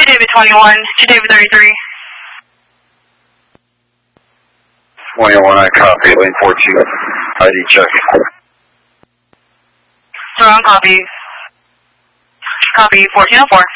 David 21 to David 33. 21, I copy. Lane 14. ID check. Strong copy. Copy 1404.